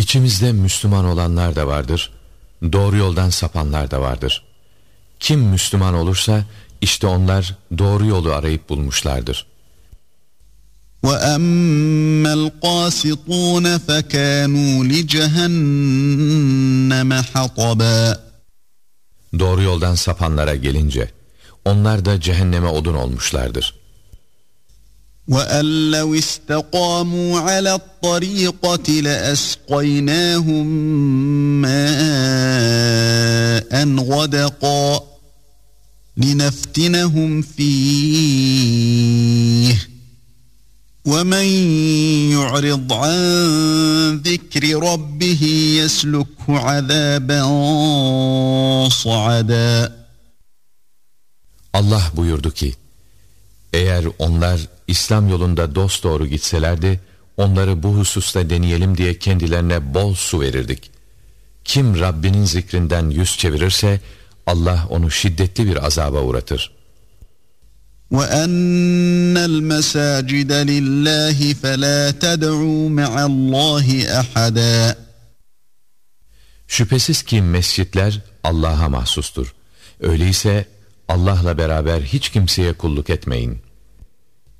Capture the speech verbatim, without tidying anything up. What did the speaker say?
İçimizde Müslüman olanlar da vardır, doğru yoldan sapanlar da vardır. Kim Müslüman olursa işte onlar doğru yolu arayıp bulmuşlardır. وَأَمَّا الْقَاسِطُونَ فَكَانُوا لِجَهَنَّمَ حَطَبًا. Doğru yoldan sapanlara gelince onlar da cehenneme odun olmuşlardır. وَأَنْ لَوْ اسْتَقَامُوا عَلَى الطَّرِيقَةِ لَأَسْقَيْنَاهُمْ مَاءً غَدَقًا لِنَفْتِنَهُمْ فِيهِ وَمَنْ يُعْرِضْ عَنْ ذِكْرِ رَبِّهِ يَسْلُكْهُ عَذَابًا صَعَدًا. Allah buyurdu ki, eğer onlar İslam yolunda dosdoğru gitselerdi, onları bu hususta deneyelim diye kendilerine bol su verirdik. Kim Rabbinin zikrinden yüz çevirirse, Allah onu şiddetli bir azaba uğratır. وَأَنَّ الْمَسَاجِدَ لِلَّهِ فَلَا تَدْعُوا مَعَ اللّٰهِ أَحَدًا. Şüphesiz ki mescitler Allah'a mahsustur. Öyleyse Allah'la beraber hiç kimseye kulluk etmeyin.